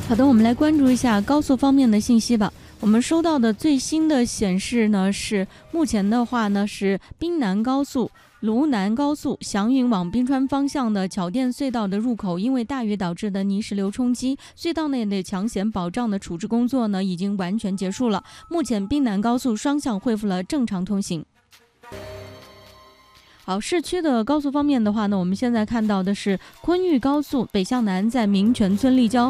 好的，我们来关注一下高速方面的信息吧。我们收到的最新的显示呢，是目前的话呢，是滨南高速、卢南高速祥云往滨川方向的桥店隧道的入口，因为大雨导致的泥石流冲击，隧道内的抢险保障的处置工作呢，已经完全结束了。目前滨南高速双向恢复了正常通行。好，市区的高速方面的话呢，我们现在看到的是昆玉高速北向南在民权村立交